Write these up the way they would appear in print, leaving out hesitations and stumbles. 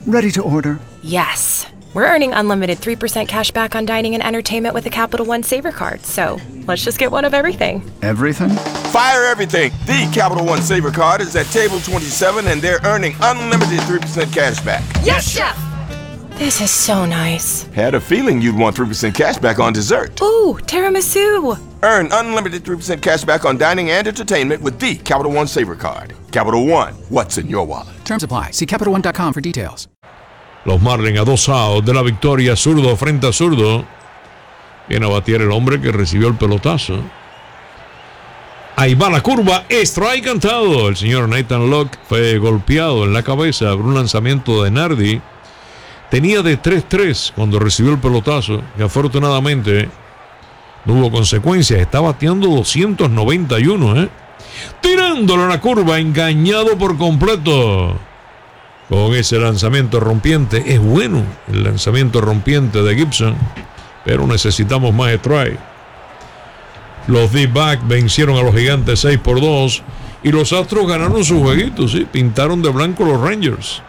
Ready to order. Yes. We're earning unlimited 3% cash back on dining and entertainment with the Capital One Saver Card, so let's just get one of everything. Everything? Fire everything. The Capital One Saver Card is at table 27, and they're earning unlimited 3% cash back. Yes, Chef! This is so nice. Had a feeling you'd want 3% cash back on dessert. Ooh, tiramisu! Earn unlimited 3% cash back on dining and entertainment with the Capital One Saver Card. Capital One, what's in your wallet? Terms apply. See CapitalOne.com for details. Los Marlins a 2 outs de la victoria, zurdo frente a zurdo. Viene a batear el hombre que recibió el pelotazo. Ahí va la curva, strike cantado. El señor Nathan Locke fue golpeado en la cabeza por un lanzamiento de Nardi. Tenía de 3-3 cuando recibió el pelotazo y afortunadamente no hubo consecuencias. Está bateando 291, tirándolo a la curva, engañado por completo. Con ese lanzamiento rompiente, es bueno el lanzamiento rompiente de Gibson, pero necesitamos más strike. Los D-Backs vencieron a los Gigantes 6-2 y los Astros ganaron su jueguito, ¿sí? Pintaron de blanco los Rangers.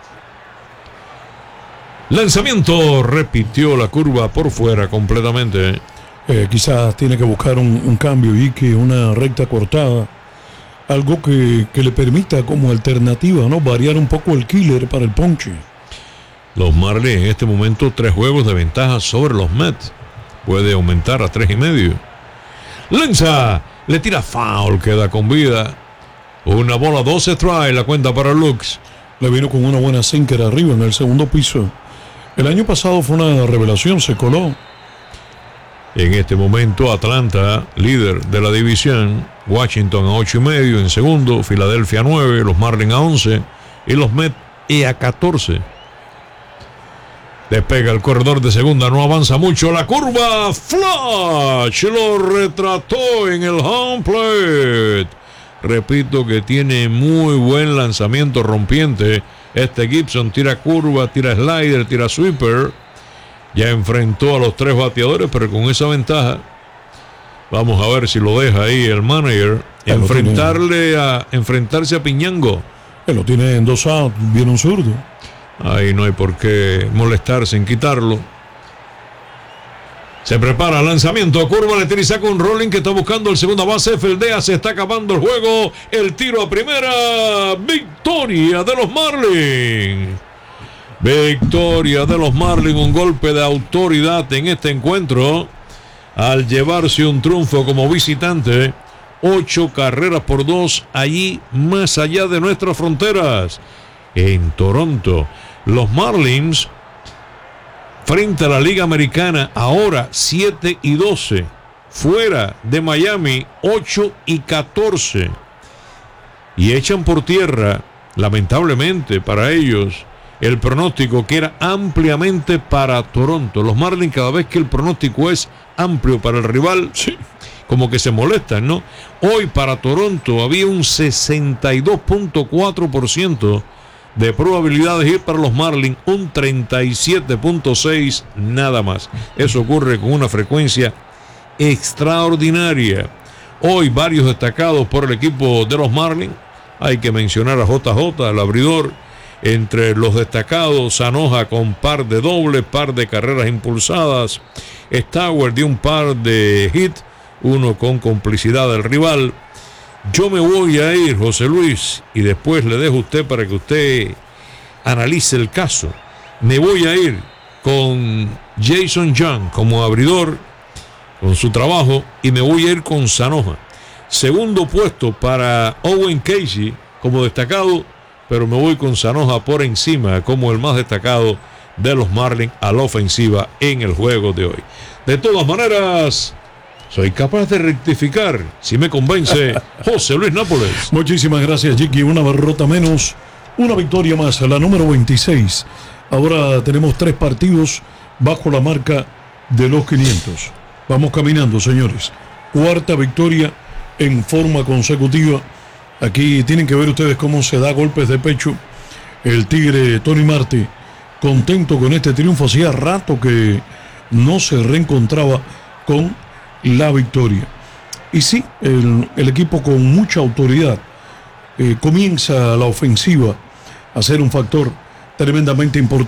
Lanzamiento, repitió la curva por fuera completamente. Quizás tiene que buscar un cambio y que una recta cortada. Algo que le permita como alternativa, ¿no? Variar un poco el killer para el ponche. Los Marlins en este momento 3 juegos de ventaja sobre los Mets. Puede aumentar a 3.5. Lanza, le tira foul, queda con vida. Una bola, 12 strike, la cuenta para Lux. Le vino con una buena sinker arriba en el segundo piso. El año pasado fue una revelación, se coló. En este momento Atlanta, líder de la división, Washington a 8.5 en segundo, Filadelfia 9, los Marlins a 11 y los Mets a 14. Despega el corredor de segunda, no avanza mucho, la curva, flash, lo retrató en el home plate. Repito que tiene muy buen lanzamiento rompiente. Este Gibson tira curva, tira slider, tira sweeper. Ya enfrentó a los 3 bateadores, pero con esa ventaja. Vamos a ver si lo deja ahí el manager. Enfrentarse a Piñango. Él lo tiene en 2 outs, viene un zurdo. Ahí no hay por qué molestarse en quitarlo. Se prepara el lanzamiento, curva, le tira y saca un rolling que está buscando el segunda base. Feldea, se está acabando el juego. El tiro a primera. Victoria de los Marlins. Victoria de los Marlins, un golpe de autoridad en este encuentro. Al llevarse un triunfo como visitante. 8 carreras por 2 allí más allá de nuestras fronteras. En Toronto. Los Marlins frente a la Liga Americana, ahora 7-12. Fuera de Miami, 8-14. Y echan por tierra, lamentablemente para ellos, el pronóstico que era ampliamente para Toronto. Los Marlins, cada vez que el pronóstico es amplio para el rival, sí, como que se molestan, ¿no? Hoy para Toronto había un 62.4% de probabilidad de ir para los Marlins, un 37.6 nada más. Eso ocurre con una frecuencia extraordinaria. Hoy varios destacados por el equipo de los Marlins. Hay que mencionar a JJ, el abridor. Entre los destacados, Sanoja con par de dobles, par de carreras impulsadas. Stauer dio un par de hits, uno con complicidad del rival. Yo me voy a ir, José Luis, y después le dejo a usted para que usted analice el caso. Me voy a ir con Jason Young como abridor, con su trabajo, y me voy a ir con Sanoja. Segundo puesto para Owen Casey como destacado, pero me voy con Sanoja por encima como el más destacado de los Marlins a la ofensiva en el juego de hoy. De todas maneras, soy capaz de rectificar si me convence José Luis Nápoles. Muchísimas gracias, Jiki. Una derrota menos, una victoria más, la número 26. Ahora tenemos 3 partidos bajo la marca de los 500. Vamos caminando, señores. 4ª victoria en forma consecutiva. Aquí tienen que ver ustedes cómo se da golpes de pecho el Tigre Tony Marte, contento con este triunfo. Hacía rato que no se reencontraba con la victoria. Y sí, el equipo con mucha autoridad comienza la ofensiva a ser un factor tremendamente importante.